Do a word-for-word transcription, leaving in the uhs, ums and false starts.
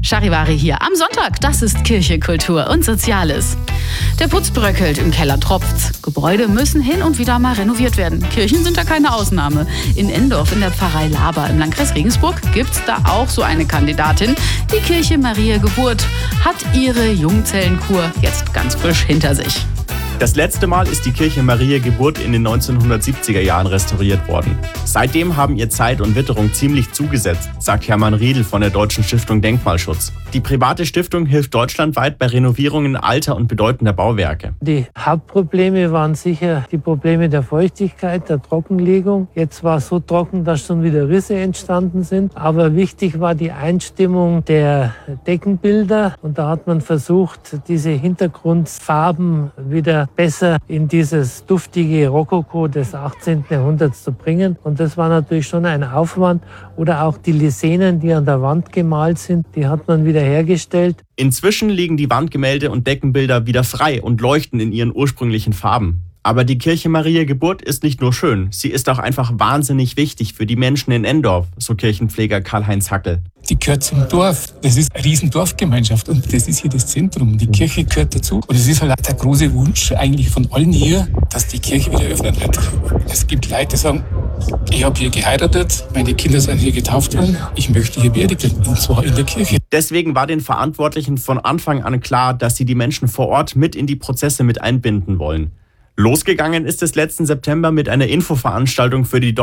Charivari hier am Sonntag. Das ist Kirche, Kultur und Soziales. Der Putz bröckelt, im Keller tropft's. Gebäude müssen hin und wieder mal renoviert werden. Kirchen sind da keine Ausnahme. In Endorf in der Pfarrei Laber im Landkreis Regensburg gibt's da auch so eine Kandidatin. Die Kirche Maria Geburt hat ihre Jungzellenkur jetzt ganz frisch hinter sich. Das letzte Mal ist die Kirche Maria Geburt in den neunzehnhundertsiebziger Jahren restauriert worden. Seitdem haben ihr Zeit und Witterung ziemlich zugesetzt, sagt Hermann Riedl von der Deutschen Stiftung Denkmalschutz. Die private Stiftung hilft deutschlandweit bei Renovierungen alter und bedeutender Bauwerke. Die Hauptprobleme waren sicher die Probleme der Feuchtigkeit, der Trockenlegung. Jetzt war es so trocken, dass schon wieder Risse entstanden sind. Aber wichtig war die Einstimmung der Deckenbilder. Und da hat man versucht, diese Hintergrundfarben wieder besser in dieses duftige Rokoko des achtzehnten Jahrhunderts zu bringen. Und das war natürlich schon ein Aufwand. Oder auch die Lisenen, die an der Wand gemalt sind, die hat man wieder hergestellt. Inzwischen liegen die Wandgemälde und Deckenbilder wieder frei und leuchten in ihren ursprünglichen Farben. Aber die Kirche Maria Geburt ist nicht nur schön, sie ist auch einfach wahnsinnig wichtig für die Menschen in Endorf, so Kirchenpfleger Karl-Heinz Hackel. Die gehört zum Dorf. Das ist eine riesen Dorfgemeinschaft und das ist hier das Zentrum. Die Kirche gehört dazu. Und es ist halt auch der große Wunsch eigentlich von allen hier, dass die Kirche wieder eröffnet wird. Es gibt Leute, die sagen, ich habe hier geheiratet, meine Kinder sind hier getauft worden, ich möchte hier beerdigt werden, und zwar in der Kirche. Deswegen war den Verantwortlichen von Anfang an klar, dass sie die Menschen vor Ort mit in die Prozesse mit einbinden wollen. Losgegangen ist es letzten September mit einer Infoveranstaltung für die